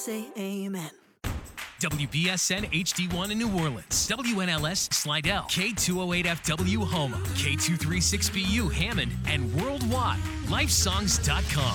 Say amen. WBSN HD1 in New Orleans, WNLS Slidell, K208FW Houma, K236BU Hammond, and worldwide, lifesongs.com.